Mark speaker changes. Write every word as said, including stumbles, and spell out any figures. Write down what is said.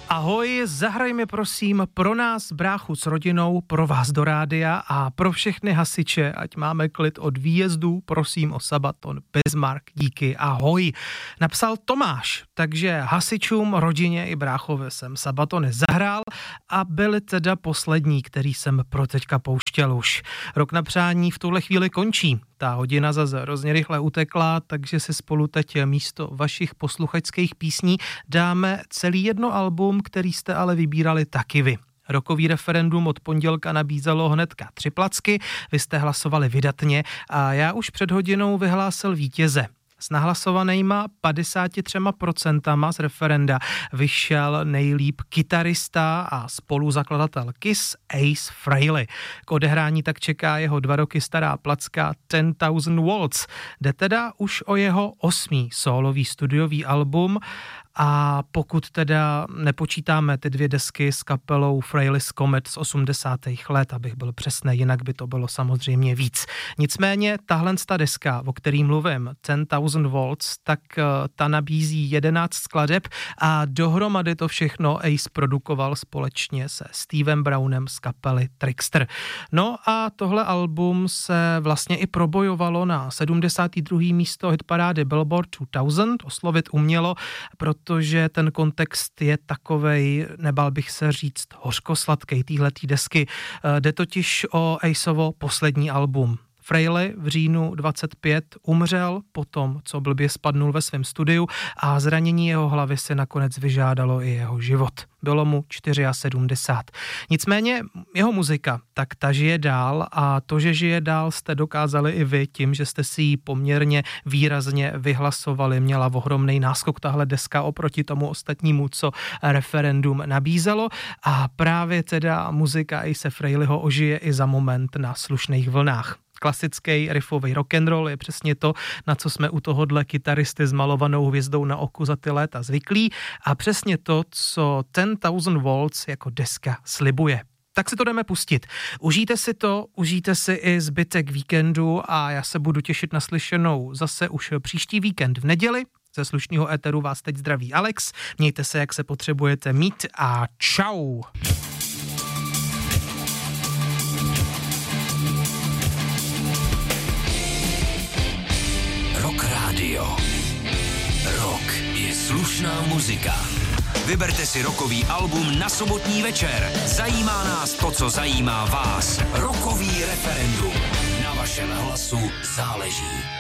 Speaker 1: Ahoj, zahraj mi prosím pro nás, bráchu s rodinou, pro vás do rádia a pro všechny hasiče, ať máme klid od výjezdů, prosím o Sabaton, Bismarck, díky, ahoj. Napsal Tomáš, takže hasičům, rodině i bráchovi jsem Sabatony zahrál a byli teda poslední, který jsem pro teďka pouštěl už. Rok na přání v tuhle chvíli končí. Ta hodina zase hrozně rychle utekla, takže si spolu teď místo vašich posluchačských písní dáme celý jedno album, který jste ale vybírali taky vy. Rokový referendum od pondělka nabízelo hnedka tři placky, vy jste hlasovali vydatně a já už před hodinou vyhlásil vítěze. S nahlasovanýma padesát tři procent z referenda vyšel nejlíp kytarista a spoluzakladatel Kiss Ace Frehley. K odehrání tak čeká jeho dva roky stará placka Ten Thousand Volts. Jde teda už o jeho osmý sólový studiový album a pokud teda nepočítáme ty dvě desky s kapelou Frehley's Comet z osmdesátých let, abych byl přesný, jinak by to bylo samozřejmě víc. Nicméně tahle deska, o který mluvím, Ten Thousand Volts, tak ta nabízí jedenáct skladeb a dohromady to všechno Ace produkoval společně se Stevem Brownem z kapely Trixter. No a tohle album se vlastně i probojovalo na sedmdesátém druhém místo hitparády Billboard dva tisíc, oslovit umělo, protože ten kontext je takovej, nebál bych se říct, hořkosladkej téhletý desky. Jde totiž o Aceovo poslední album. Frehley v říjnu dvacet pět umřel po tom, co blbě spadnul ve svém studiu a zranění jeho hlavy se nakonec vyžádalo i jeho život. Bylo mu sedmdesát čtyři. Nicméně jeho muzika, tak ta žije dál a to, že žije dál, jste dokázali i vy tím, že jste si ji poměrně výrazně vyhlasovali. Měla ohromný náskok tahle deska oproti tomu ostatnímu, co referendum nabízelo a právě teda muzika Ace Frehleyho ožije i za moment na slušných vlnách. Klasický riffový rock'n'roll je přesně to, na co jsme u tohodle kytaristy s malovanou hvězdou na oku za ty léta zvyklí a přesně to, co Ten Thousand Volts jako deska slibuje. Tak si to jdeme pustit. Užijte si to, užijte si i zbytek víkendu a já se budu těšit na slyšenou zase už příští víkend v neděli. Ze slušného éteru vás teď zdraví Alex. Mějte se, jak se potřebujete mít a čau.
Speaker 2: Rock Radio. Rock je slušná muzika. Vyberte si rockový album na sobotní večer. Zajímá nás to, co zajímá vás. Rockový referendum. Na vašem hlasu záleží.